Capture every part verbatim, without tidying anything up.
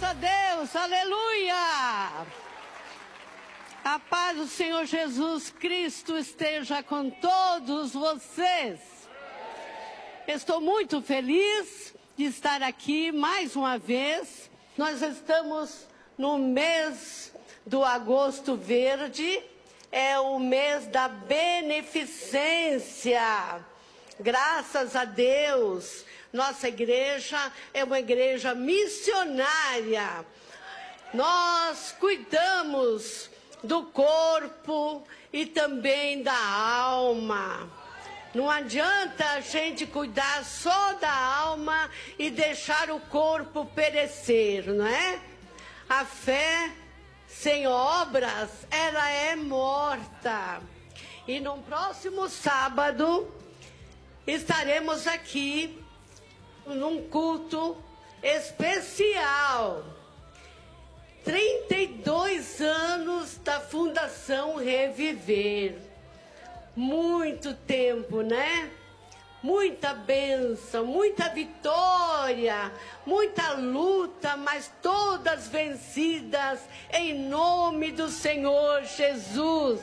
a Deus, aleluia! A paz do Senhor Jesus Cristo esteja com todos vocês. Estou muito feliz de estar aqui mais uma vez. Nós estamos no mês do Agosto Verde, é o mês da beneficência. Graças a Deus, nossa igreja é uma igreja missionária. Nós cuidamos do corpo e também da alma. Não adianta a gente cuidar só da alma e deixar o corpo perecer, não é? A fé sem obras, ela é morta. E no próximo sábado estaremos aqui num culto especial. trinta e dois anos da Fundação Reviver. Muito tempo, né? Muita bênção, muita vitória, muita luta, mas todas vencidas em nome do Senhor Jesus.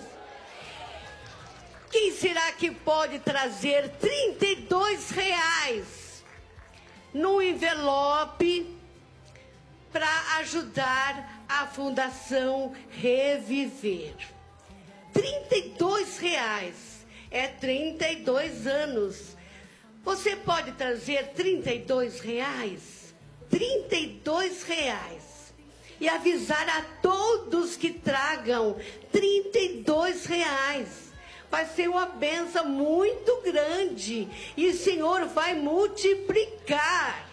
Quem será que pode trazer trinta e dois reais no envelope para ajudar a Fundação Reviver? trinta e dois reais, é trinta e dois anos. Você pode trazer trinta e dois reais? trinta e dois reais. E avisar a todos que tragam trinta e dois reais. Vai ser uma bênção muito grande. E o Senhor vai multiplicar.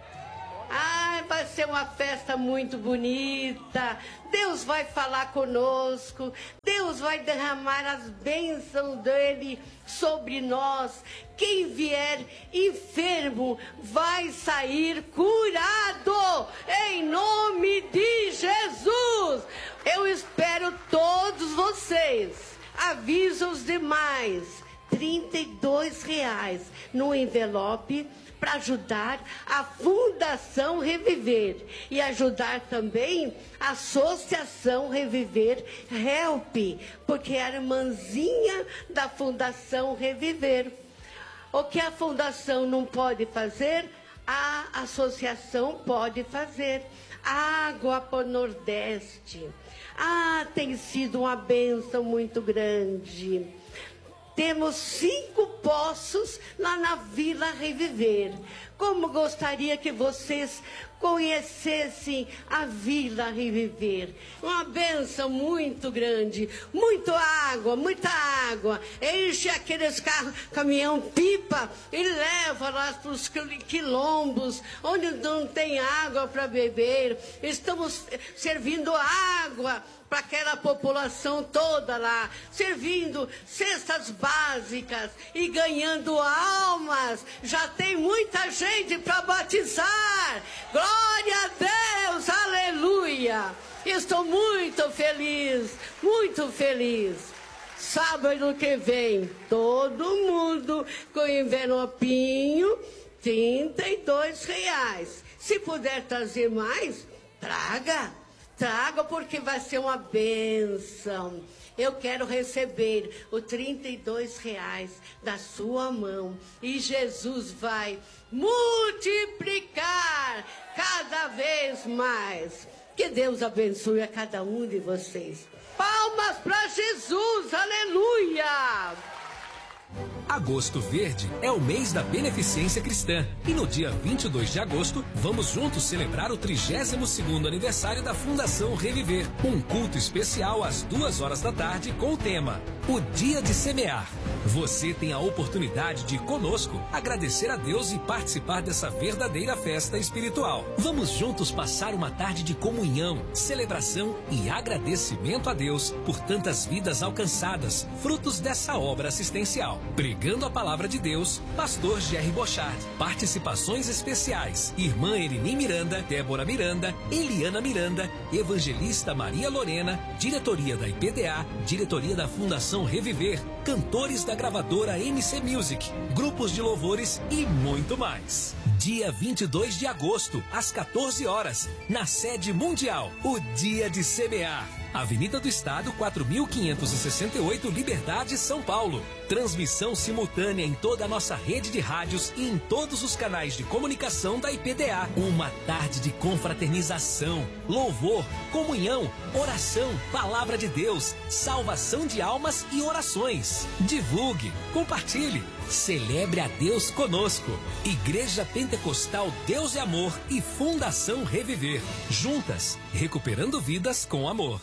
Ai, vai ser uma festa muito bonita. Deus vai falar conosco. Deus vai derramar as bênçãos dele sobre nós. Quem vier enfermo vai sair curado. Em nome de Jesus. Eu espero todos vocês. Avisa os demais. trinta e dois reais no envelope para ajudar a Fundação Reviver e ajudar também a Associação Reviver Help, porque é a irmãzinha da Fundação Reviver. O que a Fundação não pode fazer, a Associação pode fazer. Água para o Nordeste. Ah, tem sido uma bênção muito grande. Temos cinco poços lá na Vila Reviver. Como gostaria que vocês conhecessem a Vila Reviver. Uma bênção muito grande. Muita água, muita água. Enche aqueles carros, caminhão pipa e leva lá para os quilombos, onde não tem água para beber. Estamos servindo água para aquela população toda lá, servindo cestas básicas e ganhando almas. Já tem muita gente para batizar. Glória a Deus, aleluia. Estou muito feliz, muito feliz. Sábado que vem, todo mundo com envelopinho, trinta e dois reais. Se puder trazer mais, traga. Traga, porque vai ser uma bênção. Eu quero receber os trinta e dois reais da sua mão. E Jesus vai multiplicar cada vez mais. Que Deus abençoe a cada um de vocês. Palmas para Jesus, aleluia! Agosto Verde é o mês da beneficência cristã e no dia vinte e dois de agosto vamos juntos celebrar o trigésimo segundo aniversário da Fundação Reviver. Um culto especial às duas horas da tarde com o tema O Dia de Semear. Você tem a oportunidade de conosco agradecer a Deus e participar dessa verdadeira festa espiritual. Vamos juntos passar uma tarde de comunhão, celebração e agradecimento a Deus por tantas vidas alcançadas, frutos dessa obra assistencial. Pregando a palavra de Deus, Pastor Jerry Bochard. Participações especiais: Irmã Erini Miranda, Débora Miranda, Eliana Miranda, Evangelista Maria Lorena, Diretoria da I P D A, Diretoria da Fundação Reviver, cantores da da gravadora M C Music, grupos de louvores e muito mais. Dia vinte e dois de agosto, às quatorze horas, na sede mundial, o Dia de Semear. Avenida do Estado, quatro mil quinhentos e sessenta e oito, Liberdade, São Paulo. Transmissão simultânea em toda a nossa rede de rádios e em todos os canais de comunicação da I P D A. Uma tarde de confraternização, louvor, comunhão, oração, palavra de Deus, salvação de almas e orações. Divulgue, compartilhe, celebre a Deus conosco. Igreja Pentecostal Deus é Amor e Fundação Reviver. Juntas, recuperando vidas com amor.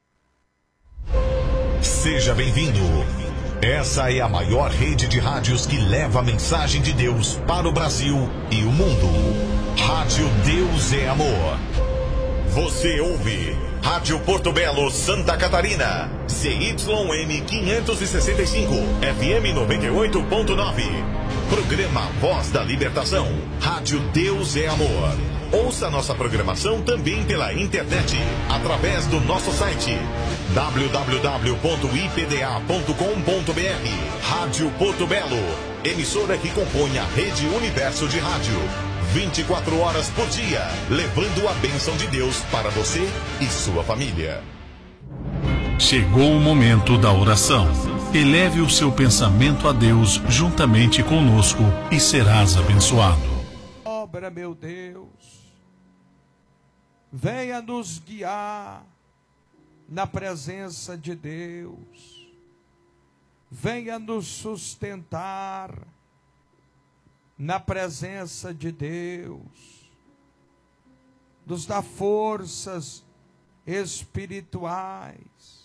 Seja bem-vindo. Essa é a maior rede de rádios que leva a mensagem de Deus para o Brasil e o mundo. Rádio Deus é Amor. Você ouve Rádio Porto Belo, Santa Catarina. C Y M quinhentos e sessenta e cinco, F M noventa e oito ponto nove. Programa Voz da Libertação. Rádio Deus é Amor. Ouça nossa programação também pela internet, através do nosso site w w w ponto i p d a ponto com ponto b r. Rádio Porto Belo, emissora que compõe a Rede Universo de Rádio. vinte e quatro horas por dia, levando a bênção de Deus para você e sua família. Chegou o momento da oração. Eleve o seu pensamento a Deus juntamente conosco e serás abençoado. Obra, meu Deus, venha nos guiar na presença de Deus, venha nos sustentar na presença de Deus, nos dá forças espirituais.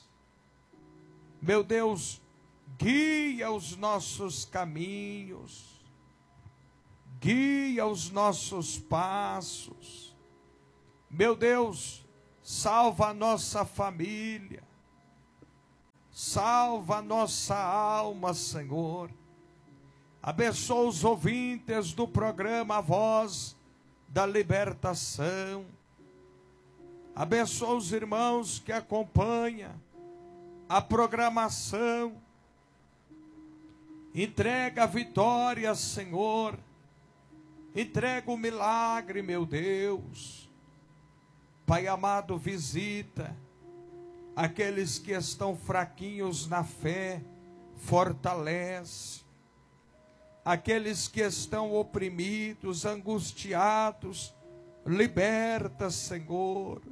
Meu Deus, guia os nossos caminhos, guia os nossos passos. Meu Deus, salva a nossa família, salva a nossa alma, Senhor. Abençoa os ouvintes do programa Voz da Libertação. Abençoa os irmãos que acompanham a programação. Entrega a vitória, Senhor. Entrega o milagre, meu Deus. Pai amado, visita aqueles que estão fraquinhos na fé, fortalece. Aqueles que estão oprimidos, angustiados, liberta, Senhor.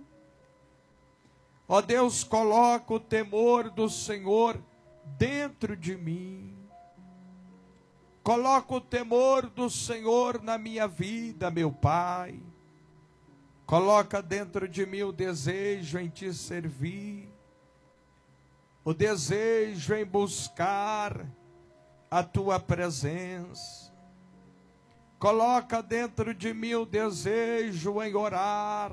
Ó Deus, coloca o temor do Senhor dentro de mim. Coloca o temor do Senhor na minha vida, meu Pai. Coloca dentro de mim o desejo em te servir, o desejo em buscar a tua presença. Coloca dentro de mim o desejo em orar.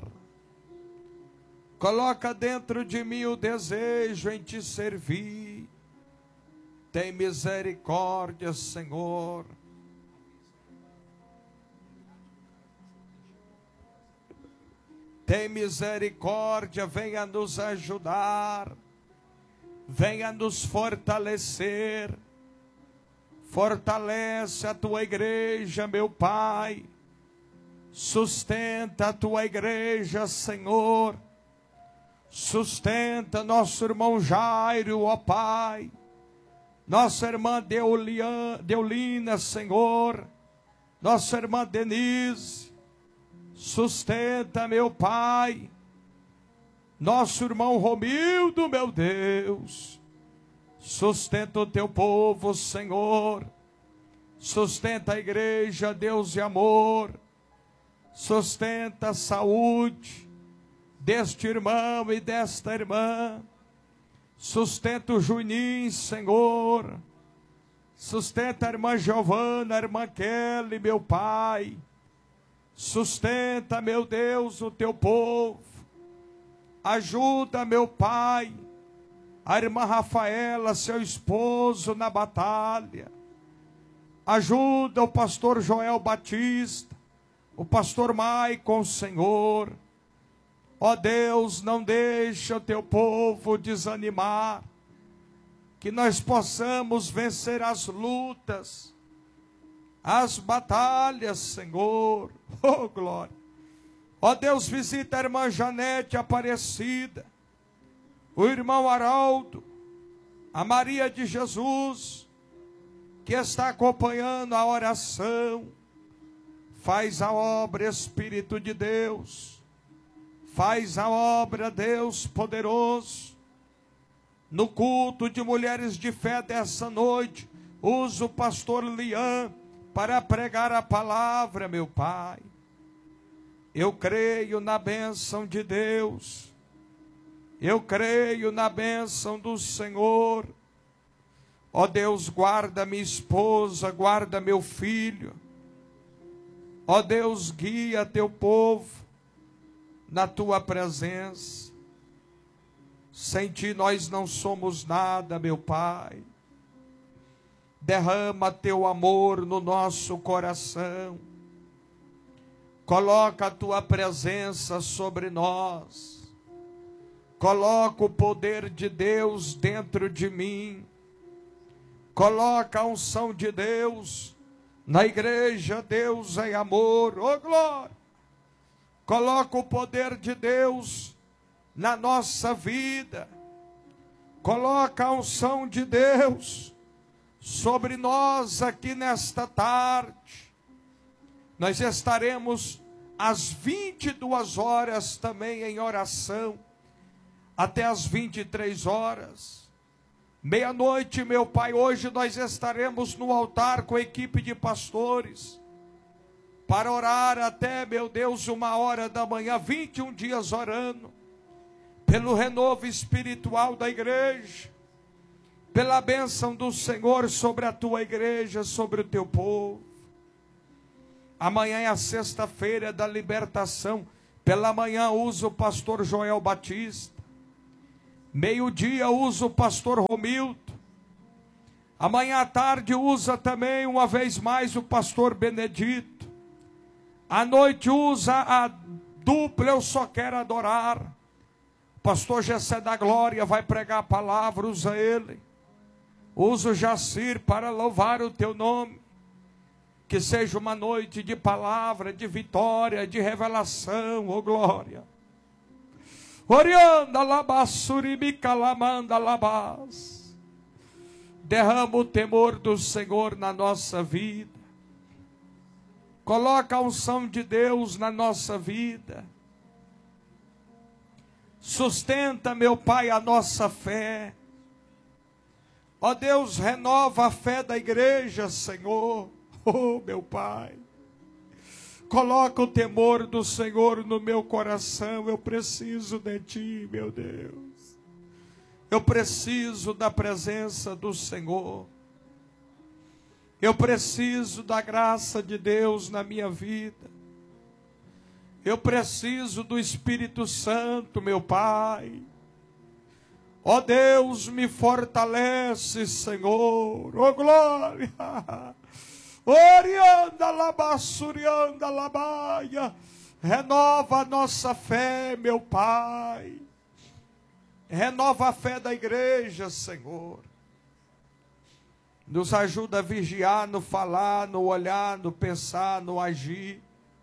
Coloca dentro de mim o desejo em te servir. Tem misericórdia, Senhor. Tem misericórdia, venha nos ajudar. Venha nos fortalecer. Fortalece a tua igreja, meu Pai. Sustenta a tua igreja, Senhor. Sustenta nosso irmão Jairo, ó Pai. Nossa irmã Deolian, Deolina, Senhor. Nossa irmã Denise. Sustenta, meu Pai. Nosso irmão Romildo, meu Deus. Sustenta o teu povo, Senhor. Sustenta a igreja, Deus e amor. Sustenta a saúde deste irmão e desta irmã. Sustenta o Juninho, Senhor. Sustenta a irmã Giovana, a irmã Kelly, meu Pai. Sustenta, meu Deus, o teu povo. Ajuda, meu Pai, a irmã Rafaela, seu esposo, na batalha. Ajuda o pastor Joel Batista, o pastor Maicon, Senhor. Ó Deus, não deixa o teu povo desanimar. que nós possamos vencer as lutas, as batalhas, Senhor. Oh, glória. Ó Deus, visita a irmã Janete Aparecida, o irmão Haroldo, a Maria de Jesus, que está acompanhando a oração. Faz a obra, Espírito de Deus. Faz a obra, Deus poderoso. No culto de mulheres de fé dessa noite, usa o pastor Lian para pregar a palavra, meu Pai. Eu creio na bênção de Deus. Eu creio na bênção do Senhor. Ó Deus, guarda minha esposa, guarda meu filho. Ó Deus, guia teu povo na tua presença. Sem ti nós não somos nada, meu Pai. Derrama teu amor no nosso coração. Coloca a tua presença sobre nós. Coloca o poder de Deus dentro de mim. Coloca a unção de Deus na igreja. Deus é amor, oh glória. Coloca o poder de Deus na nossa vida. Coloca a unção de Deus sobre nós aqui nesta tarde. Nós estaremos às vinte e duas horas também em oração, até às vinte e três horas. Meia-noite, meu Pai, hoje nós estaremos no altar com a equipe de pastores, para orar até, meu Deus, uma hora da manhã, vinte e um dias orando, pelo renovo espiritual da igreja, pela bênção do Senhor sobre a tua igreja, sobre o teu povo. Amanhã é a sexta-feira da libertação. Pela manhã usa o pastor Joel Batista. Meio-dia usa o pastor Romildo. Amanhã à tarde usa também, uma vez mais, o pastor Benedito. À noite usa a dupla Eu Só Quero Adorar. O pastor Gessé da Glória vai pregar a palavra, usa ele. Usa o Jacir para louvar o teu nome. Que seja uma noite de palavra, de vitória, de revelação, oh glória. Orianda labassurimica lamanda labas. Derrama o temor do Senhor na nossa vida. Coloca a unção de Deus na nossa vida. Sustenta, meu Pai, a nossa fé. Ó Deus, renova a fé da igreja, Senhor. Oh, meu Pai, coloca o temor do Senhor no meu coração. Eu preciso de Ti, meu Deus. Eu preciso da presença do Senhor. Eu preciso da graça de Deus na minha vida. Eu preciso do Espírito Santo, meu Pai. Ó Deus, me fortalece, Senhor. Oh, glória. Orianda labassurianda labaia. Renova a nossa fé, meu Pai. Renova a fé da igreja, Senhor. Nos ajuda a vigiar, no falar, no olhar, no pensar, no agir.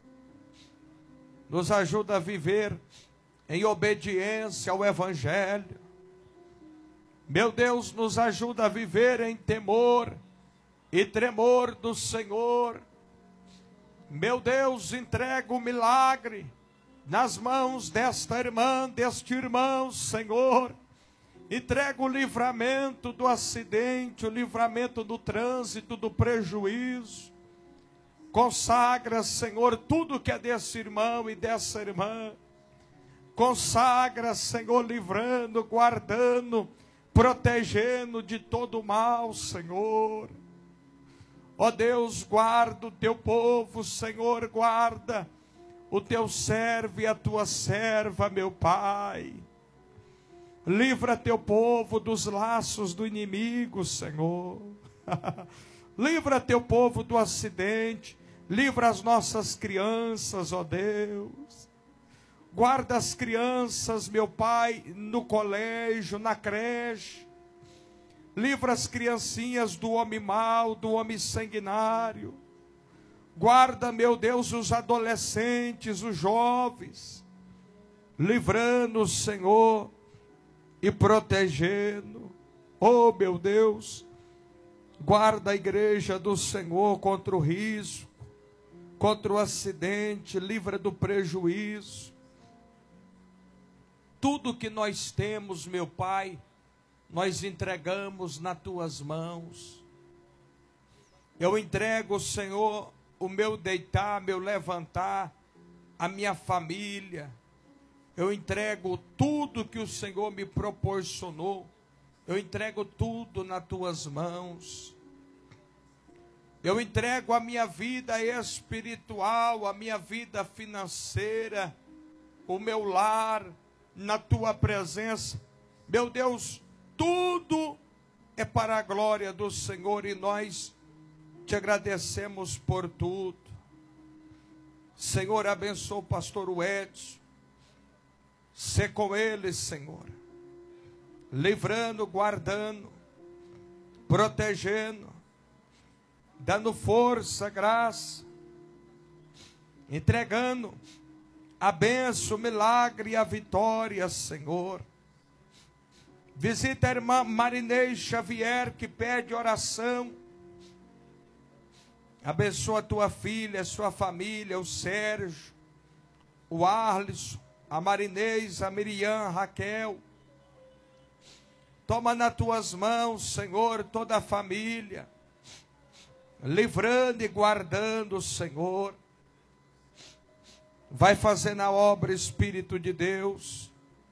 Nos ajuda a viver em obediência ao Evangelho. Meu Deus, nos ajuda a viver em temor e tremor do Senhor. Meu Deus, entrega o milagre nas mãos desta irmã, deste irmão, Senhor. Entrega o livramento do acidente, o livramento do trânsito, do prejuízo. Consagra, Senhor, tudo que é desse irmão e dessa irmã. Consagra, Senhor, livrando, guardando, protegendo de todo o mal, Senhor. Ó Deus, guarda o teu povo, Senhor, guarda o teu servo e a tua serva, meu Pai. Livra teu povo dos laços do inimigo, Senhor. Livra teu povo do acidente. Livra as nossas crianças, ó Deus. Guarda as crianças, meu Pai, no colégio, na creche. Livra as criancinhas do homem mau, do homem sanguinário. Guarda, meu Deus, os adolescentes, os jovens. Livrando, Senhor, e protegendo. Oh, meu Deus, guarda a igreja do Senhor contra o risco, contra o acidente, livra do prejuízo. Tudo que nós temos, meu Pai, nós entregamos nas tuas mãos. Eu entrego, Senhor, o meu deitar, meu levantar, a minha família. Eu entrego tudo que o Senhor me proporcionou. Eu entrego tudo nas tuas mãos. Eu entrego a minha vida espiritual, a minha vida financeira, o meu lar, na tua presença. Meu Deus, tudo é para a glória do Senhor e nós te agradecemos por tudo. Senhor, abençoa o pastor Edson. Sê com ele, Senhor. Livrando, guardando, protegendo, dando força, graça, entregando a bênção, o milagre e a vitória, Senhor. Visita a irmã Marinês Xavier, que pede oração. Abençoa a tua filha, a sua família, o Sérgio, o Arlisson, a Marinês, a Miriam, a Raquel. Toma nas tuas mãos, Senhor, toda a família, livrando e guardando, Senhor. Vai fazendo a obra, Espírito de Deus.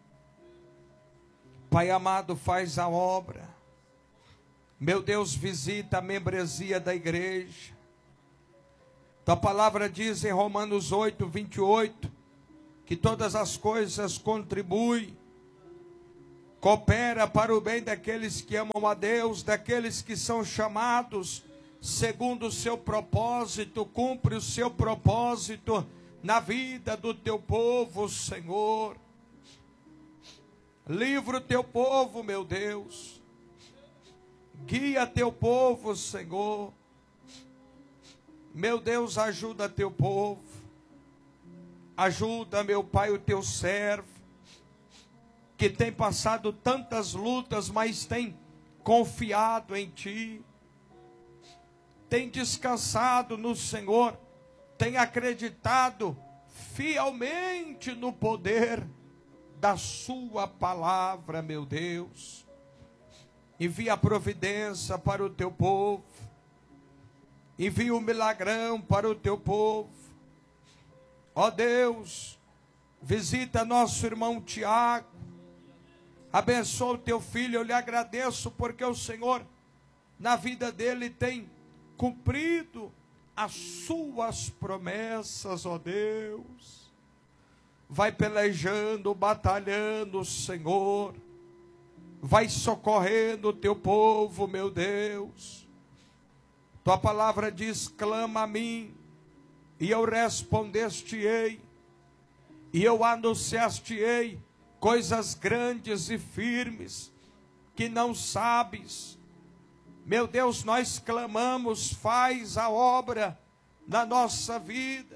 Pai amado, faz a obra. Meu Deus, visita a membresia da igreja. Tua palavra diz em Romanos oito, vinte e oito, que todas as coisas contribuem, coopera para o bem daqueles que amam a Deus, daqueles que são chamados segundo o seu propósito. Cumpre o seu propósito na vida do teu povo, Senhor. Livra o teu povo, meu Deus. Guia teu povo, Senhor. Meu Deus, ajuda teu povo. Ajuda, meu Pai, o teu servo, que tem passado tantas lutas, mas tem confiado em Ti, tem descansado no Senhor, tem acreditado fielmente no poder da Sua palavra, meu Deus. Envia a providência para o Teu povo, envia o milagrão para o Teu povo. Ó Deus, visita nosso irmão Tiago, abençoa o teu filho. Eu lhe agradeço porque o Senhor, na vida dele, tem cumprido as suas promessas, ó Deus. Vai pelejando, batalhando, Senhor. Vai socorrendo o teu povo, meu Deus. Tua palavra diz: clama a mim, e eu respondeste-ei, e eu anunciaste-ei coisas grandes e firmes que não sabes. Meu Deus, nós clamamos, faz a obra na nossa vida.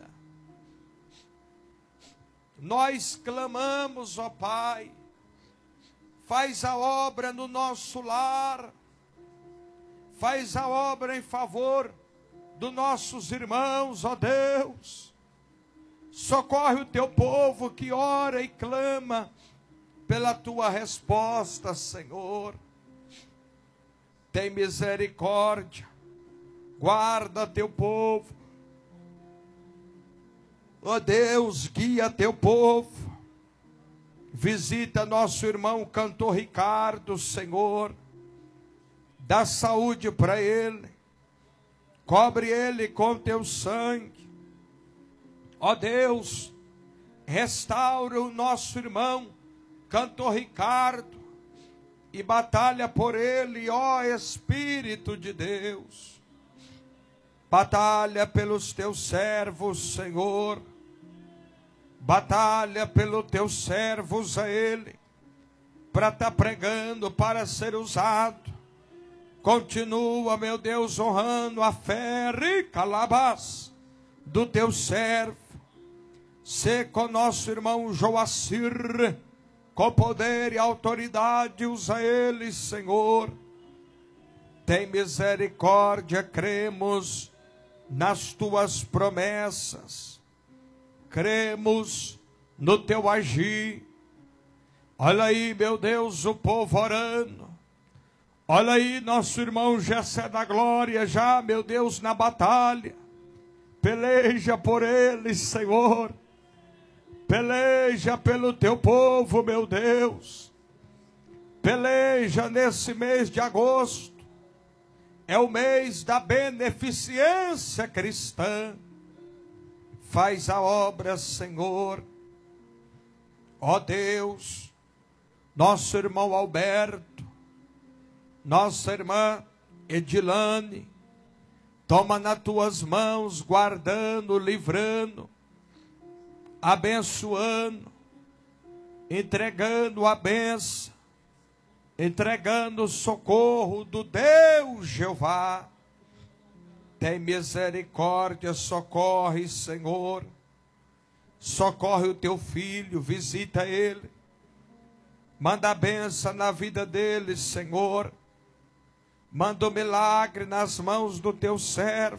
Nós clamamos, ó Pai, faz a obra no nosso lar, faz a obra em favor dos nossos irmãos, ó Deus. Socorre o teu povo que ora e clama pela tua resposta, Senhor. Tem misericórdia, guarda teu povo. Ó Deus, guia teu povo. Visita nosso irmão cantor Ricardo, Senhor. Dá saúde para ele. Cobre ele com teu sangue. Ó Deus, restaura o nosso irmão cantor Ricardo e batalha por ele, ó Espírito de Deus. Batalha pelos teus servos, Senhor. Batalha pelos teus servos a ele, para estar pregando, para ser usado Continua, meu Deus, honrando a fé, calabás, do teu servo. Sê com nosso irmão Joacir, com poder e autoridade, usa ele, Senhor. Tem misericórdia, cremos nas tuas promessas, cremos no teu agir. Olha aí, meu Deus, o povo orando. Olha aí, nosso irmão Jessé da Glória, já, meu Deus, na batalha. Peleja por eles, Senhor. Peleja pelo teu povo, meu Deus. Peleja nesse mês de agosto. É o mês da beneficência cristã. Faz a obra, Senhor. Ó Deus, nosso irmão Alberto, nossa irmã Edilane, toma nas tuas mãos, guardando, livrando, abençoando, entregando a bênção, entregando o socorro do Deus Jeová. Tem misericórdia, socorre, Senhor. Socorre o teu filho, visita ele. Manda a bênção na vida dele, Senhor. Manda o milagre nas mãos do teu servo.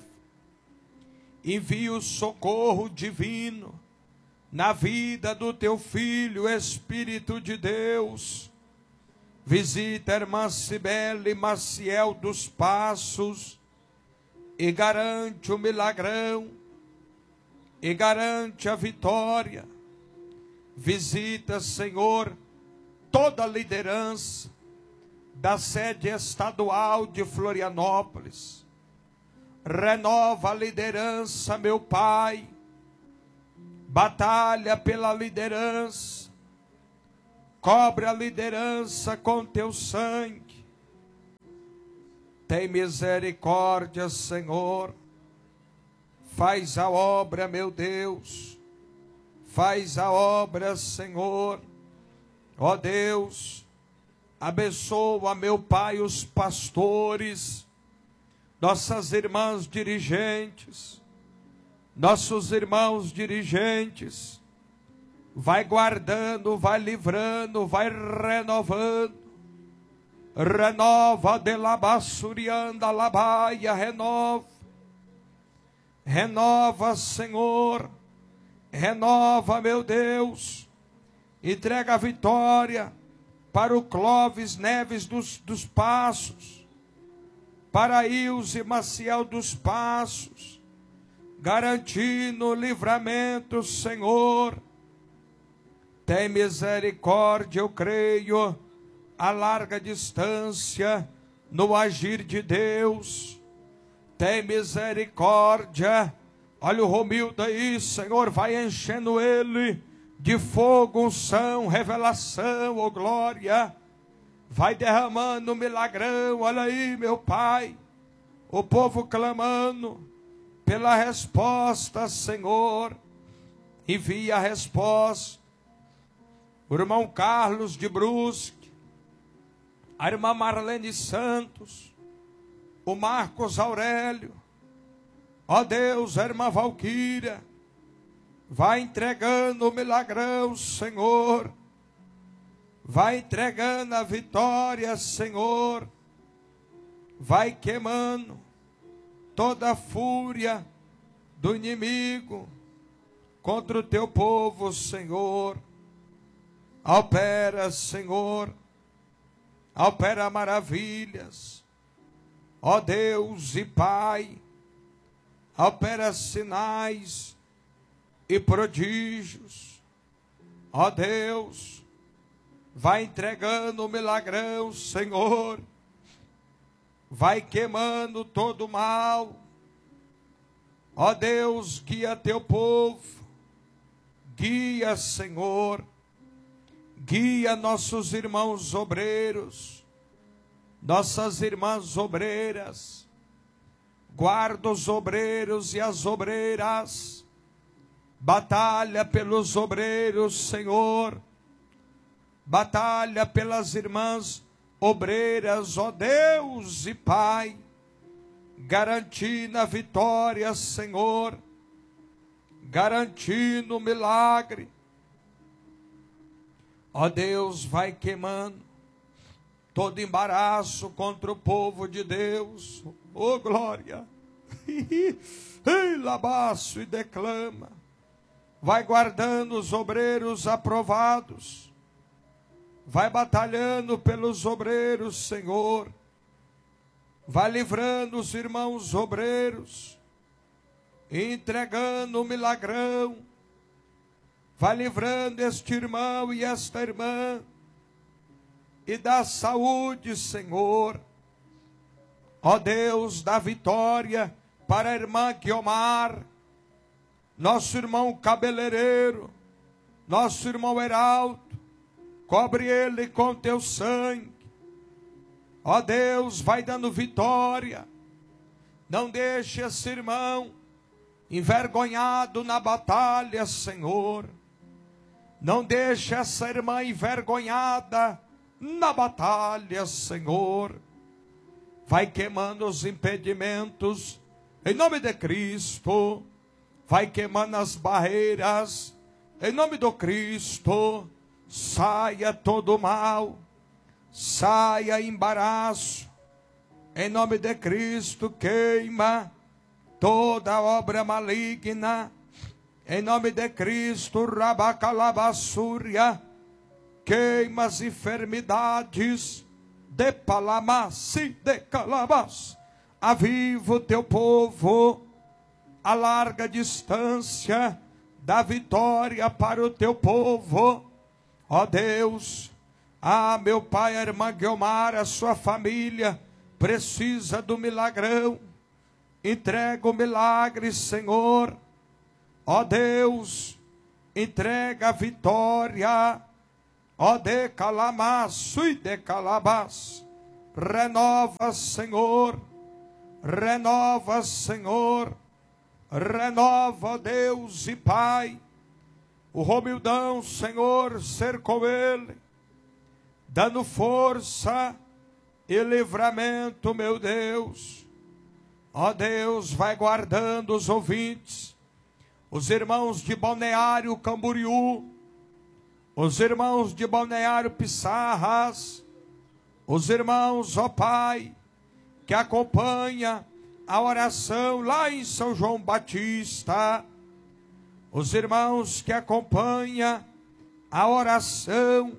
Envia o socorro divino na vida do teu filho, Espírito de Deus. Visita a irmã Cibele Maciel dos Passos e garante o milagrão, e garante a vitória. Visita, Senhor, toda a liderança da sede estadual de Florianópolis. Renova a liderança, meu Pai. Batalha pela liderança. Cobre a liderança com teu sangue. Tem misericórdia, Senhor. Faz a obra, meu Deus. Faz a obra, Senhor. Ó Deus, abençoa, meu Pai, os pastores, nossas irmãs dirigentes, nossos irmãos dirigentes. Vai guardando, vai livrando, vai renovando. Renova de labassurianda labaia, renova. Renova, Senhor. Renova, meu Deus. Entrega a vitória para o Clóvis Neves dos, dos Passos, para Ilse Maciel dos Passos, garantindo o livramento, Senhor. Tem misericórdia, eu creio, a larga distância no agir de Deus. Tem misericórdia. Olha o Romildo aí, Senhor, vai enchendo ele de fogo, unção, revelação, oh glória. Vai derramando um milagrão, olha aí, meu Pai. O povo clamando pela resposta, Senhor. Envia a resposta. O irmão Carlos de Brusque, a irmã Marlene Santos, o Marcos Aurélio, ó Deus, a irmã Valquíria, vai entregando o milagrão, Senhor, vai entregando a vitória, Senhor, vai queimando toda a fúria do inimigo contra o teu povo, Senhor. Opera, Senhor, opera maravilhas, ó Deus e Pai, opera sinais e prodígios, ó Deus, vai entregando o milagrão, Senhor, vai queimando todo o mal, ó Deus, guia teu povo, guia, Senhor, guia nossos irmãos obreiros, nossas irmãs obreiras, guarda os obreiros e as obreiras, batalha pelos obreiros, Senhor, batalha pelas irmãs obreiras, ó Deus e Pai, garantindo a vitória, Senhor, garantindo o milagre. Ó Deus, vai queimando todo embaraço contra o povo de Deus. Ô glória! Ei, labaço e declama. Vai guardando os obreiros aprovados. Vai batalhando pelos obreiros, Senhor. Vai livrando os irmãos obreiros. Entregando o milagrão. Vai livrando este irmão e esta irmã. E dá saúde, Senhor. Ó Deus, dá vitória para a irmã Guiomar, nosso irmão cabeleireiro, nosso irmão Heraldo. Cobre ele com teu sangue. Ó Deus, vai dando vitória. Não deixe esse irmão envergonhado na batalha, Senhor. Não deixe essa irmã envergonhada na batalha, Senhor. Vai queimando os impedimentos, em nome de Cristo. Vai queimando as barreiras, em nome do Cristo. Saia todo mal, saia embaraço, em nome de Cristo. Queima toda obra maligna, em nome de Cristo. Rabacalabassúria, queima as enfermidades, de palamassi, de calabas. Aviva o teu povo, a larga distância, dá vitória para o teu povo. Ó Deus, ah, meu Pai, a irmã Guiomar, a sua família, precisa do milagrão. Entrega o milagre, Senhor. Ó Deus, entrega a vitória. Ó de calamaço e de calabás. Renova, Senhor. Renova, Senhor. Renova, ó Deus e Pai. O Romildão, Senhor, cercou ele, dando força e livramento, meu Deus. Ó Deus, vai guardando os ouvintes, os irmãos de Balneário Camboriú, os irmãos de Balneário Pissarras, os irmãos, ó Pai, que acompanha a oração lá em São João Batista, os irmãos que acompanham a oração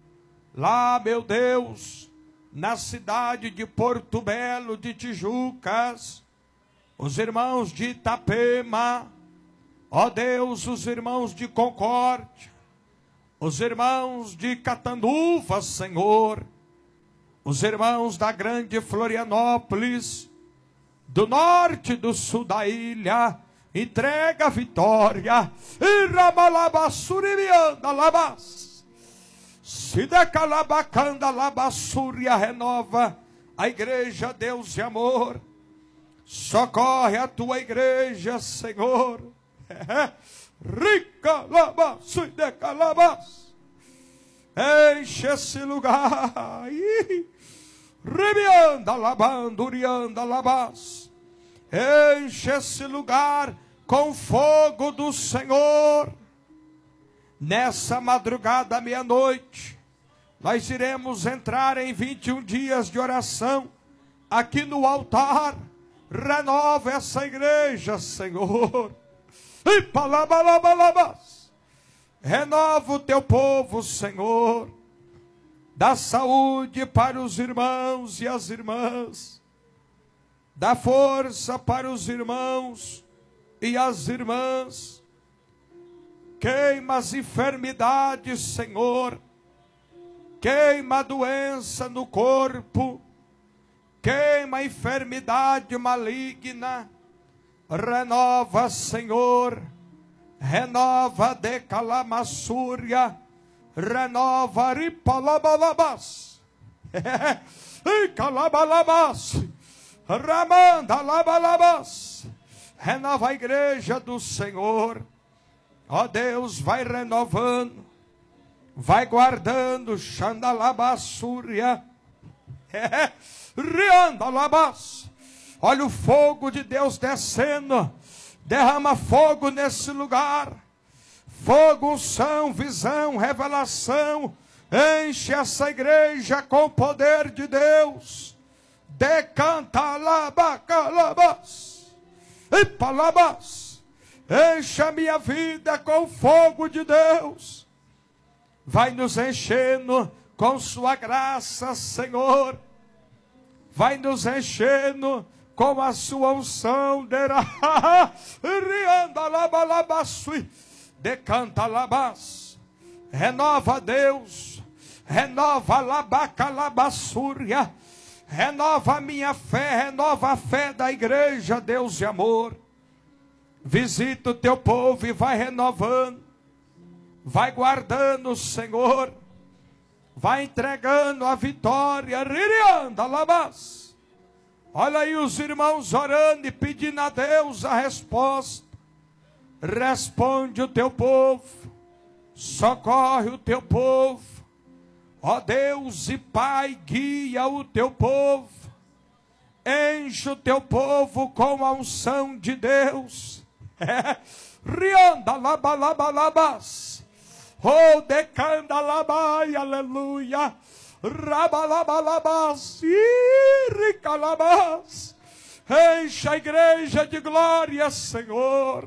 lá, meu Deus, na cidade de Porto Belo de Tijucas, os irmãos de Itapema, ó Deus, os irmãos de Concórdia, os irmãos de Catanduva, Senhor, os irmãos da grande Florianópolis, do norte e do sul da ilha. Entrega a vitória. E ramalabassuririanda labas. Se decalabacanda labassúria, renova a igreja, Deus de amor. Socorre a tua igreja, Senhor. Rica labassu decalabas. Enche esse lugar. Ribianda labandurianda labas. Enche esse lugar com fogo do Senhor. Nessa madrugada, meia-noite, nós iremos entrar em vinte e um dias de oração aqui no altar. Renova essa igreja, Senhor. E palabalabas. Renova o teu povo, Senhor. Dá saúde para os irmãos e as irmãs. Dá força para os irmãos e as irmãs. Queima as enfermidades, Senhor. Queima a doença no corpo. Queima a enfermidade maligna. Renova, Senhor. Renova de calamassúria. Renova ripalabalabas. E calabalabas. Ramanda labalabas. Renova a igreja do Senhor. Ó Deus, vai renovando, vai guardando, xandalabassúria. É, rianda labas. Olha o fogo de Deus descendo. Derrama fogo nesse lugar. Fogo, unção, visão, revelação. Enche essa igreja com o poder de Deus. Decanta labacalabas. E palabas. Enche a minha vida com o fogo de Deus. Vai nos enchendo com sua graça, Senhor. Vai nos enchendo com a sua unção. Decanta labas. Renova, Deus. Renova labacalabassúria. Renova a minha fé. Renova a fé da igreja, Deus de amor. Visita o teu povo e vai renovando. Vai guardando, Senhor. Vai entregando a vitória. Ririanda labas. Olha aí os irmãos orando e pedindo a Deus a resposta. Responde o teu povo. Socorre o teu povo. Ó Deus e Pai, guia o teu povo. Enche o teu povo com a unção de Deus. É. Rianda labalabalabas. Oh, decanda labai, aleluia. Rabalabalabas. Iricalabas. Enche a igreja de glória, Senhor.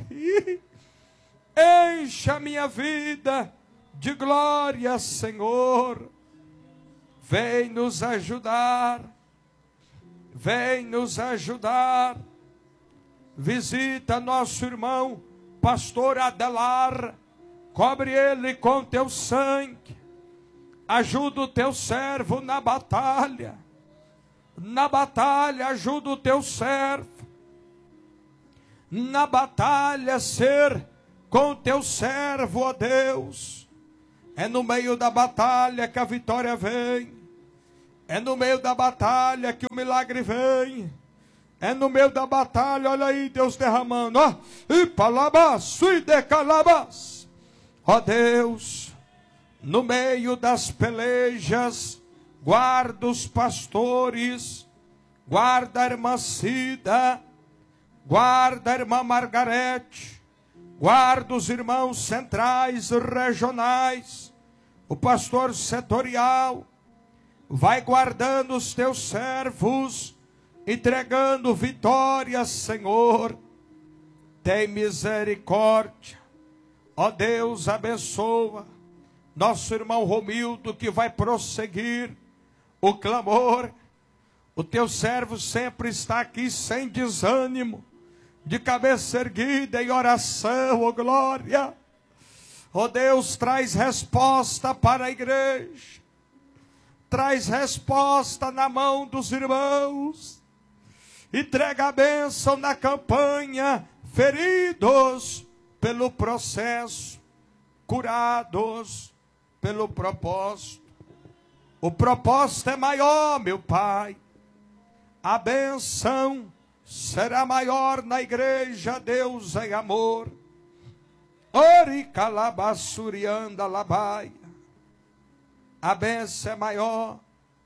Enche a minha vida de glória, Senhor. Vem nos ajudar. Vem nos ajudar. Visita nosso irmão, pastor Adelar. Cobre ele com teu sangue. Ajuda o teu servo na batalha. Na batalha, ajuda o teu servo. Na batalha, ser com o teu servo, ó Deus. É no meio da batalha que a vitória vem. É no meio da batalha que o milagre vem. É no meio da batalha, olha aí Deus derramando. Ó, e palabas, e decalabas. Ó Deus, no meio das pelejas, guarda os pastores, guarda a irmã Cida, guarda a irmã Margarete, guarda os irmãos centrais e regionais, o pastor setorial. Vai guardando os teus servos, entregando vitórias, Senhor. Tem misericórdia. Ó Deus, abençoa nosso irmão Romildo, que vai prosseguir o clamor. O teu servo sempre está aqui sem desânimo, de cabeça erguida em oração, ó glória. Ó Deus, traz resposta para a igreja. Traz resposta na mão dos irmãos. Entrega a bênção na campanha. Feridos pelo processo, curados pelo propósito. O propósito é maior, meu Pai. A bênção será maior na igreja, Deus em amor. Ori calabassurianda labaia. A bênção é maior.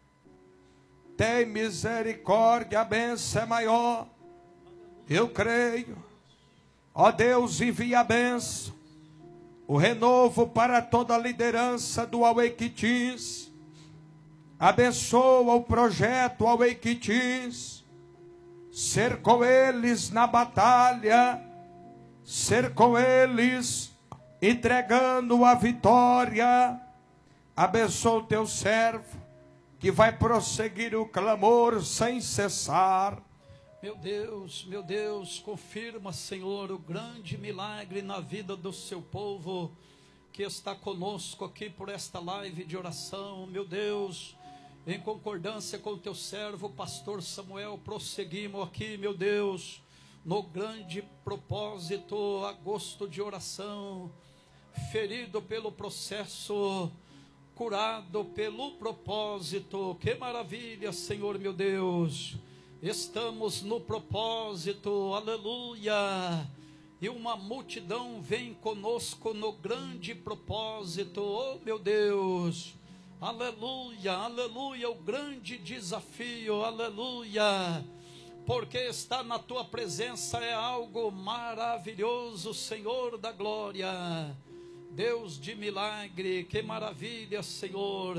Tem misericórdia, a bênção é maior. Eu creio. Ó Deus, envia a bênção. O renovo para toda a liderança do Auequitins. Abençoa o projeto Auequitins. Ser com eles na batalha. Ser com eles entregando a vitória. Abençoa o teu servo, que vai prosseguir o clamor sem cessar. Meu Deus, meu Deus, confirma, Senhor, o grande milagre na vida do seu povo, que está conosco aqui por esta live de oração. Meu Deus, em concordância com o teu servo, pastor Samuel, prosseguimos aqui, meu Deus, no grande propósito, agosto de oração, ferido pelo processo, curado pelo propósito. Que maravilha, Senhor meu Deus. Estamos no propósito, aleluia. E uma multidão vem conosco no grande propósito. Oh meu Deus, aleluia, aleluia, o grande desafio, aleluia, porque estar na tua presença é algo maravilhoso, Senhor da glória, Deus de milagre, que maravilha, Senhor.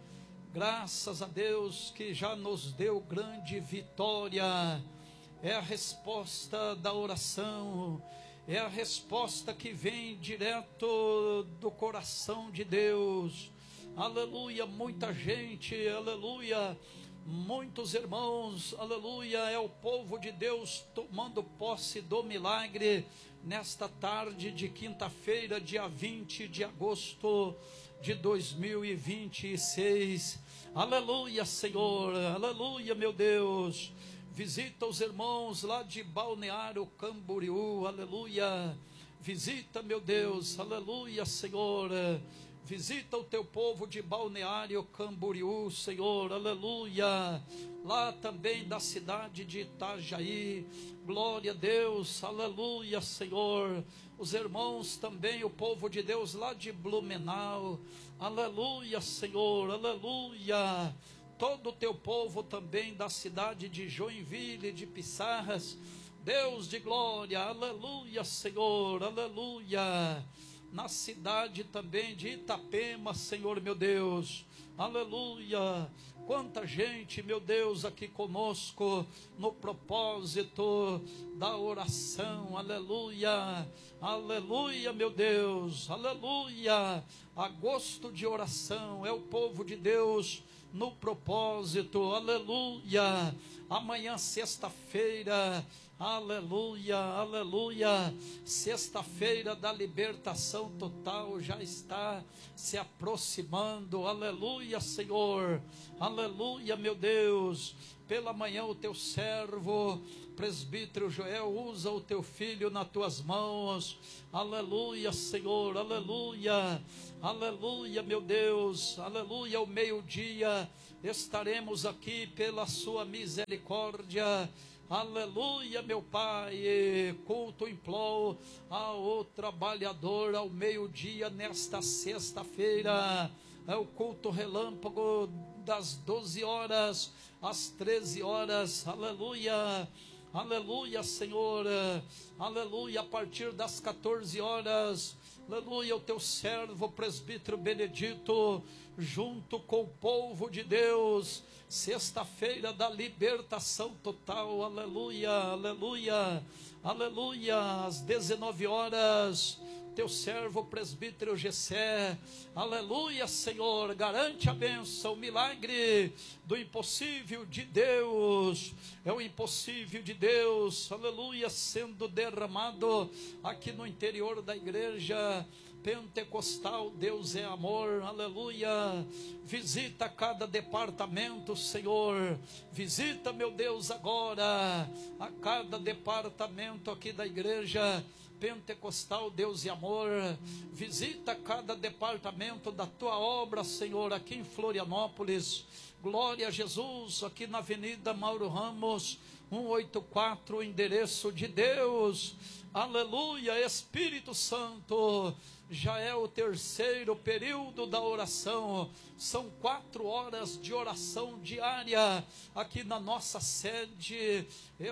Graças a Deus que já nos deu grande vitória. É a resposta da oração, é a resposta que vem direto do coração de Deus. Aleluia, muita gente, aleluia, muitos irmãos, aleluia, é o povo de Deus tomando posse do milagre nesta tarde de quinta-feira, dia vinte de agosto de dois mil e vinte e seis. Aleluia, Senhor, aleluia, meu Deus. Visita os irmãos lá de Balneário Camboriú, aleluia. Visita, meu Deus, aleluia, Senhor. Visita o teu povo de Balneário Camboriú, Senhor, aleluia. Lá também da cidade de Itajaí, glória a Deus, aleluia, Senhor. Os irmãos também, o povo de Deus lá de Blumenau, aleluia, Senhor, aleluia. Todo o teu povo também da cidade de Joinville, de Pissarras, Deus de glória, aleluia, Senhor, aleluia. Na cidade também de Itapema, Senhor meu Deus, aleluia. Quanta gente, meu Deus, aqui conosco no propósito da oração, aleluia, aleluia, meu Deus, aleluia. Agosto de oração, é o povo de Deus no propósito, aleluia. Amanhã, sexta-feira, aleluia, aleluia, sexta-feira da libertação total já está se aproximando, aleluia, Senhor, aleluia, meu Deus. Pela manhã o teu servo, presbítero Joel, usa o teu filho nas tuas mãos, aleluia, Senhor, aleluia, aleluia, meu Deus, aleluia. Ao meio-dia estaremos aqui pela sua misericórdia, aleluia, meu Pai. Culto imploro ao trabalhador ao meio-dia nesta sexta-feira. É o culto relâmpago das doze horas às treze horas, aleluia, aleluia, Senhor, aleluia. A partir das quatorze horas, aleluia, o teu servo, presbítero Benedito, junto com o povo de Deus, sexta-feira da libertação total, aleluia, aleluia, aleluia. Às dezenove horas, teu servo, presbítero Gessé, aleluia, Senhor, garante a bênção, o milagre do impossível de Deus, é o impossível de Deus, aleluia, sendo derramado aqui no interior da igreja pentecostal. Deus é amor, aleluia. Visita cada departamento, Senhor, visita, meu Deus, agora a cada departamento aqui da igreja pentecostal, Deus e amor. Visita cada departamento da tua obra, Senhor, aqui em Florianópolis, glória a Jesus, aqui na Avenida Mauro Ramos cento e oitenta e quatro, o endereço de Deus, aleluia. Espírito Santo, já é o terceiro período da oração, são quatro horas de oração diária aqui na nossa sede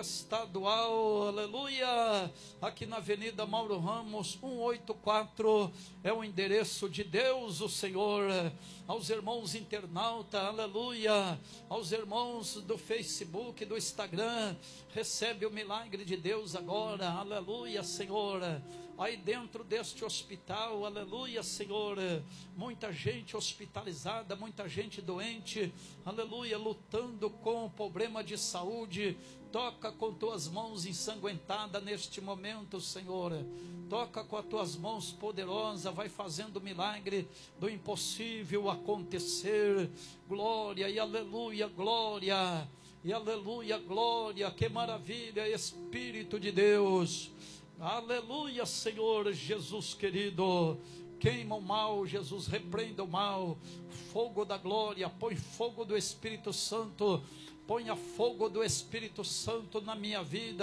estadual, aleluia, aqui na Avenida Mauro Ramos cento e oitenta e quatro, é o endereço de Deus, o Senhor. Aos irmãos internautas, aleluia, aos irmãos do Facebook, do Instagram, recebe o milagre de Deus agora, aleluia, Senhor. Aí dentro deste hospital, aleluia, Senhor, muita gente hospitalizada, muita gente doente, aleluia, lutando com problema de saúde. Toca com tuas mãos ensanguentadas neste momento, Senhor. Toca com as tuas mãos poderosas, vai fazendo o milagre do impossível acontecer. Glória e aleluia, glória e aleluia, glória. Que maravilha, Espírito de Deus. Aleluia, Senhor Jesus querido. Queima o mal, Jesus, repreenda o mal. Fogo da glória, põe fogo do Espírito Santo. Ponha fogo do Espírito Santo na minha vida.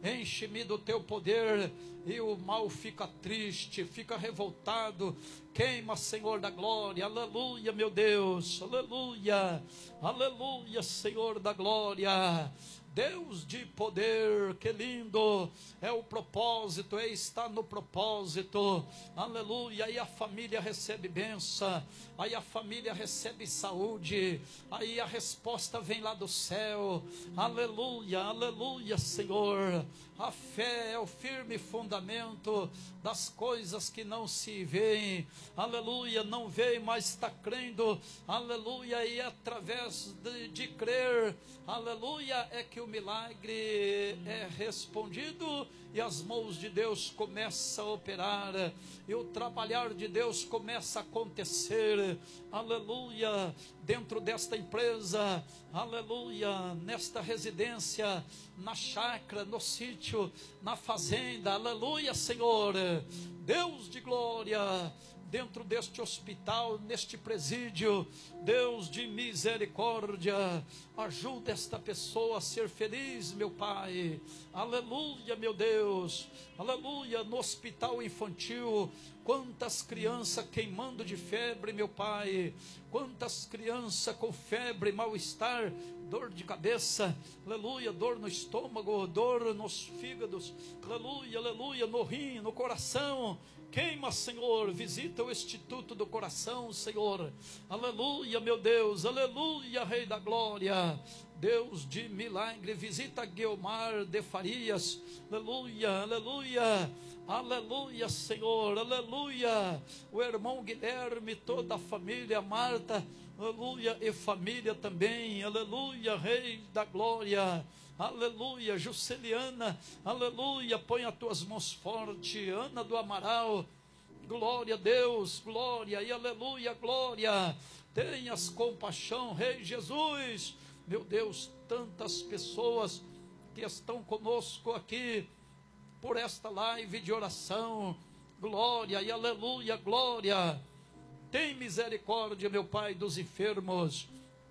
enche-me do teu poder, e o mal fica triste, fica revoltado. Queima, Senhor da glória, aleluia, meu Deus, aleluia, aleluia, Senhor da glória. Deus de poder, que lindo é o propósito, é estar no propósito, aleluia. Aí a família recebe bênção, aí a família recebe saúde, aí a resposta vem lá do céu, aleluia, aleluia, Senhor. A fé é o firme fundamento das coisas que não se veem, aleluia, não vê, mas está crendo, aleluia, e através de, de crer, aleluia, é que o milagre é respondido e as mãos de Deus começam a operar e o trabalhar de Deus começa a acontecer, aleluia, dentro desta empresa, aleluia, nesta residência, na chácara, no sítio, na fazenda, aleluia, Senhor, Deus de glória, dentro deste hospital, neste presídio, Deus de misericórdia, ajuda esta pessoa a ser feliz, meu Pai, aleluia, meu Deus, aleluia, no hospital infantil, quantas crianças queimando de febre, meu Pai, quantas crianças com febre, mal-estar, dor de cabeça, aleluia, dor no estômago, dor nos fígados, aleluia, aleluia, no rim, no coração. Queima, Senhor, visita o Instituto do Coração, Senhor, aleluia, meu Deus, aleluia, Rei da Glória, Deus de milagre, visita Guilmar de Farias, aleluia, aleluia, aleluia, Senhor, aleluia, o irmão Guilherme, toda a família, Marta, aleluia, e família também, aleluia, Rei da Glória, aleluia, Jusceliana, aleluia, põe as tuas mãos forte, Ana do Amaral, glória a Deus, glória e aleluia, glória, tenhas compaixão, Rei Jesus, meu Deus, tantas pessoas que estão conosco aqui, por esta live de oração, glória e aleluia, glória, tem misericórdia, meu Pai, dos enfermos,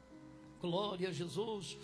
glória a Jesus,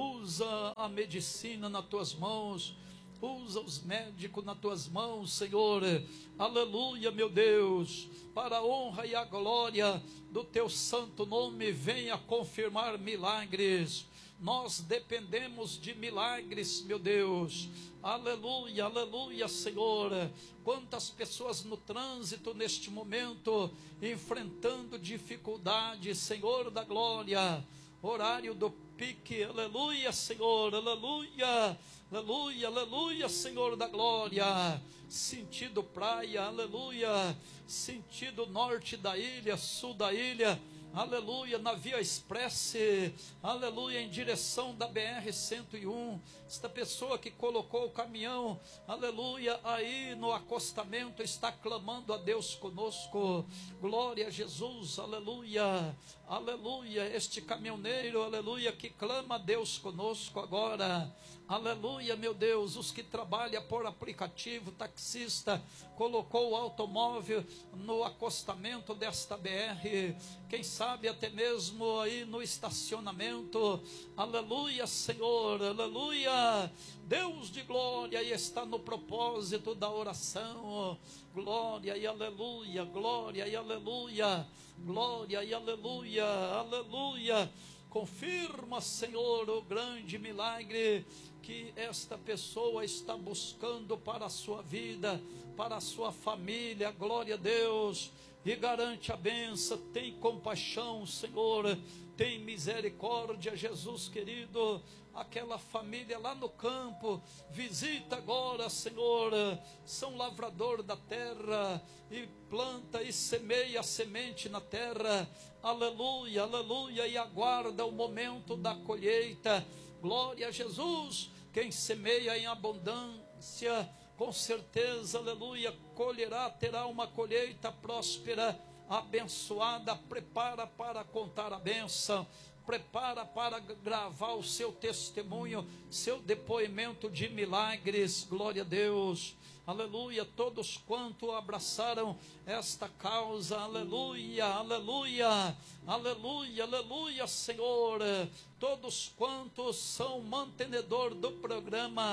usa a medicina nas tuas mãos, usa os médicos nas tuas mãos, Senhor, aleluia, meu Deus, para a honra e a glória do teu santo nome, venha confirmar milagres, nós dependemos de milagres, meu Deus, aleluia, aleluia, Senhor, quantas pessoas no trânsito neste momento, enfrentando dificuldades, Senhor da glória, horário do pique, aleluia, Senhor, aleluia, aleluia, aleluia, Senhor da glória, sentido praia, aleluia, sentido norte da ilha, sul da ilha, aleluia, na Via Express, aleluia, em direção da B R cento e um, esta pessoa que colocou o caminhão, aleluia, aí no acostamento, está clamando a Deus conosco, glória a Jesus, aleluia, aleluia, este caminhoneiro, aleluia, que clama a Deus conosco agora, aleluia, meu Deus, os que trabalham por aplicativo, taxista, colocou o automóvel no acostamento desta B R, quem sabe até mesmo aí no estacionamento, aleluia, Senhor, aleluia, Deus de glória, e está no propósito da oração, glória e aleluia, glória e aleluia, glória e aleluia, aleluia, confirma, Senhor, o grande milagre que esta pessoa está buscando para a sua vida, para a sua família, glória a Deus, e garante a bênção, tem compaixão, Senhor, tem misericórdia, Jesus querido, aquela família lá no campo, visita agora, Senhor, são lavrador da terra, e planta e semeia a semente na terra, aleluia, aleluia, e aguarda o momento da colheita, glória a Jesus, quem semeia em abundância, com certeza, aleluia, colherá, terá uma colheita próspera, abençoada, prepara para contar a bênção, prepara para gravar o seu testemunho, seu depoimento de milagres, glória a Deus, aleluia, todos quanto abraçaram esta causa, aleluia, aleluia, aleluia, aleluia, Senhor, todos quantos são mantenedor do programa,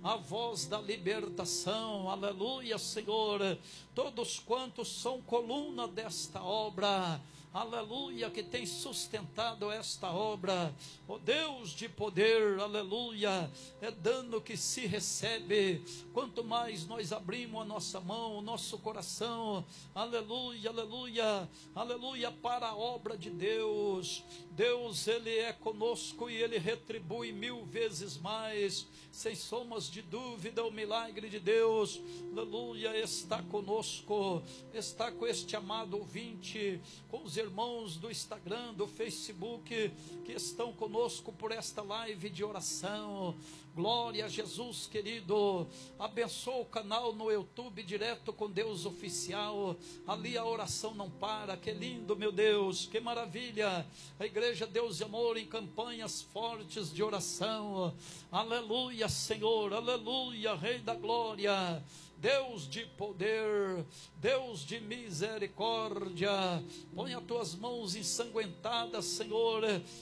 a voz da libertação, aleluia, Senhor, todos quantos são coluna desta obra, aleluia, que tem sustentado esta obra, ó Deus de poder, aleluia, é dano que se recebe, quanto mais nós abrimos a nossa mão, o nosso coração, aleluia, aleluia, aleluia, para a obra de Deus, Deus, Ele é conosco e Ele retribui mil vezes mais, sem somas de dúvida, o milagre de Deus, aleluia, está conosco, está com este amado ouvinte, com os irmãos do Instagram, do Facebook, que estão conosco por esta live de oração. Glória a Jesus, querido. Abençoa o canal no YouTube, Direto com Deus Oficial. Ali a oração não para. Que lindo, meu Deus, que maravilha. A Igreja Deus e Amor em campanhas fortes de oração. Aleluia, Senhor, aleluia, Rei da Glória, Deus de poder, Deus de misericórdia. Põe as tuas mãos ensanguentadas, Senhor,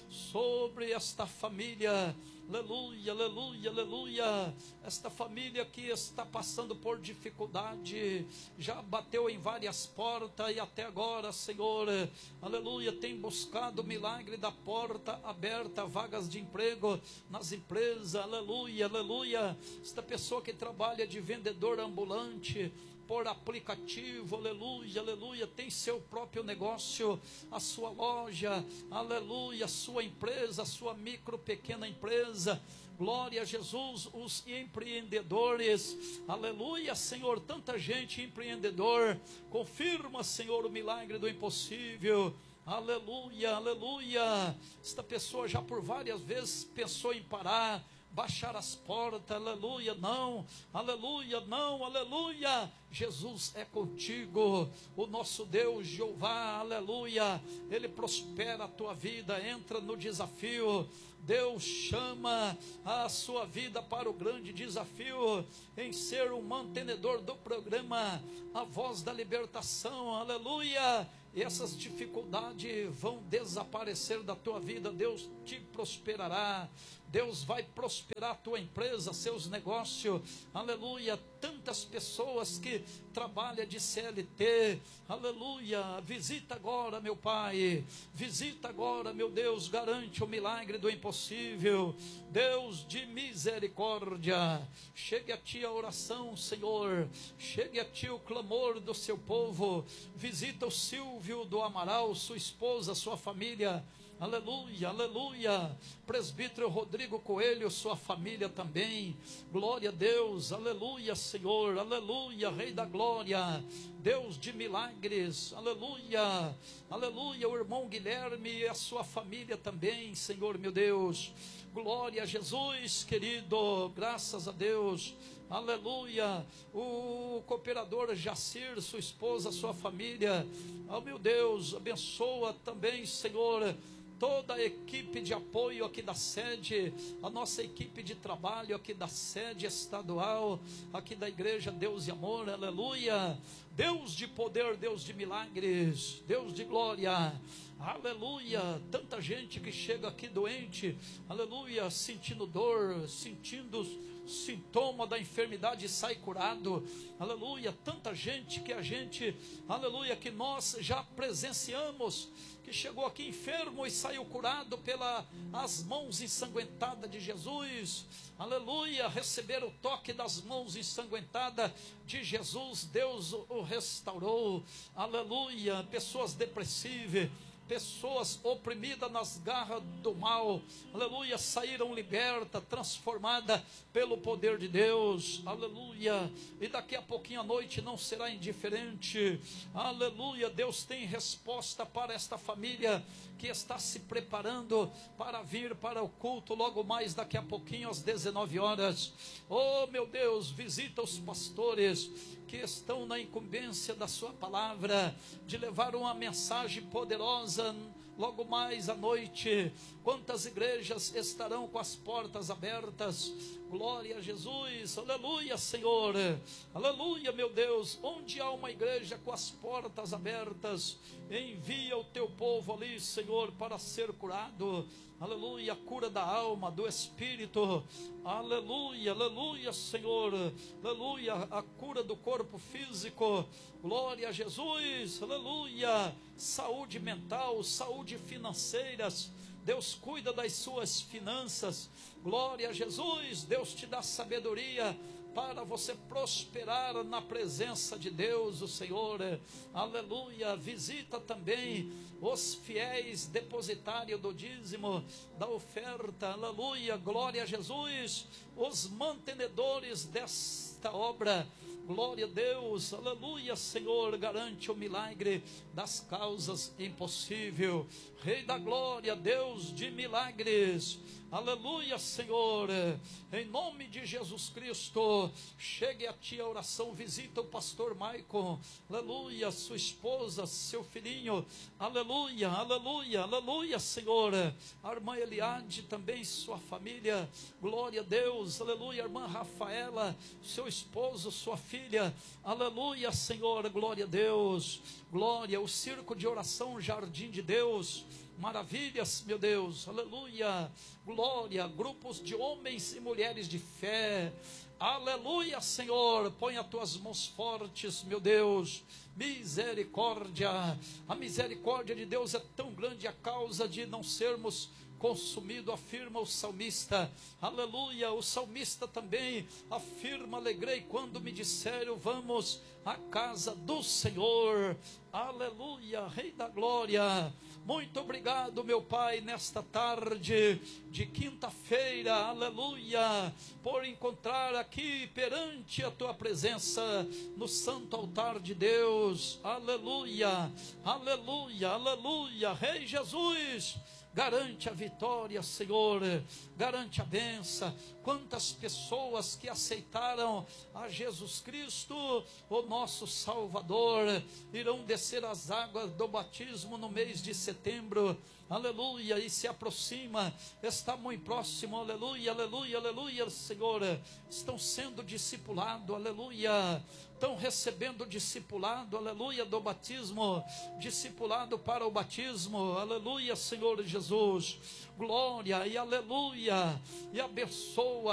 sobre esta família. Aleluia, aleluia, aleluia. Esta família que está passando por dificuldade, já bateu em várias portas e até agora, Senhor, aleluia, tem buscado o milagre da porta aberta, vagas de emprego nas empresas, aleluia, aleluia. Esta pessoa que trabalha de vendedor ambulante, por aplicativo, aleluia, aleluia, tem seu próprio negócio, a sua loja, aleluia, a sua empresa, a sua micro, pequena empresa, glória a Jesus, os empreendedores, aleluia, Senhor, tanta gente empreendedor, confirma, Senhor, o milagre do impossível, aleluia, aleluia. Esta pessoa já por várias vezes pensou em parar, baixar as portas, aleluia, não, aleluia, não, aleluia, Jesus é contigo, o nosso Deus, Jeová, aleluia, Ele prospera a tua vida, entra no desafio, Deus chama a sua vida para o grande desafio, em ser um mantenedor do programa, a voz da libertação, aleluia, e essas dificuldades vão desaparecer da tua vida, Deus te prosperará, Deus vai prosperar a tua empresa, seus negócios, aleluia, tantas pessoas que trabalham de C L T, aleluia, visita agora, meu Pai, visita agora, meu Deus, garante o milagre do impossível, Deus de misericórdia, chegue a ti a oração, Senhor, chegue a ti o clamor do seu povo, visita o Silvio do Amaral, sua esposa, sua família, aleluia, aleluia, presbítero Rodrigo Coelho, sua família também, glória a Deus, aleluia, Senhor, aleluia, Rei da Glória, Deus de milagres, aleluia, aleluia, o irmão Guilherme e a sua família também, Senhor meu Deus, glória a Jesus, querido, graças a Deus, aleluia, o cooperador Jacir, sua esposa, sua família, oh meu Deus, abençoa também, Senhor, toda a equipe de apoio aqui da sede, a nossa equipe de trabalho aqui da sede estadual, aqui da Igreja Deus e Amor, aleluia, Deus de poder, Deus de milagres, Deus de glória, aleluia, tanta gente que chega aqui doente, aleluia, sentindo dor, sentindo sintoma da enfermidade e sai curado, aleluia, tanta gente que a gente, aleluia, que nós já presenciamos, que chegou aqui enfermo e saiu curado pelas mãos ensanguentadas de Jesus, aleluia, receber o toque das mãos ensanguentadas de Jesus, Deus o restaurou, aleluia, pessoas depressivas, pessoas oprimidas nas garras do mal, aleluia, saíram libertas, transformadas pelo poder de Deus, aleluia, e daqui a pouquinho a noite não será indiferente, aleluia, Deus tem resposta para esta família que está se preparando para vir para o culto logo mais daqui a pouquinho às dezenove horas, oh meu Deus, visita os pastores que estão na incumbência da sua palavra, de levar uma mensagem poderosa logo mais à noite. Quantas igrejas estarão com as portas abertas? glória a Jesus, aleluia, Senhor, aleluia, meu Deus, onde há uma igreja com as portas abertas, envia o teu povo ali, Senhor, para ser curado, aleluia, a cura da alma, do espírito, aleluia, aleluia, Senhor, aleluia, a cura do corpo físico, glória a Jesus, aleluia, saúde mental, saúde financeiras, Deus cuida das suas finanças, glória a Jesus, Deus te dá sabedoria para você prosperar na presença de Deus, o Senhor, aleluia, visita também os fiéis depositários do dízimo, da oferta, aleluia, glória a Jesus, os mantenedores desta obra, glória a Deus, aleluia, Senhor, garante o milagre das causas impossíveis, Rei da glória, Deus de milagres, aleluia, Senhor, em nome de Jesus Cristo, chegue a ti a oração, visita o pastor Maicon, aleluia, sua esposa, seu filhinho, aleluia, aleluia, aleluia, Senhor, a irmã Eliade também, sua família, glória a Deus, aleluia, a irmã Rafaela, seu esposo, sua filha, aleluia, Senhor, glória a Deus, glória, o circo de oração Jardim de Deus, maravilhas, meu Deus, aleluia, glória, grupos de homens e mulheres de fé, aleluia, Senhor, põe as tuas mãos fortes, meu Deus, misericórdia, a misericórdia de Deus é tão grande a causa de não sermos consumido, afirma o salmista, aleluia, o salmista também afirma, alegrei quando me disseram, vamos à casa do Senhor, aleluia, Rei da glória, muito obrigado, meu Pai, nesta tarde de quinta-feira, aleluia, por encontrar aqui perante a tua presença, no santo altar de Deus, aleluia, aleluia, aleluia, Rei Jesus, garante a vitória, Senhor, garante a bênção. Quantas pessoas que aceitaram a Jesus Cristo, o nosso Salvador, irão descer as águas do batismo no mês de setembro, aleluia, e se aproxima, está muito próximo, aleluia, aleluia, aleluia, Senhor, estão sendo discipulados, aleluia, estão recebendo discipulado, aleluia, do batismo, discipulado para o batismo, aleluia, Senhor Jesus, glória e aleluia, e abençoa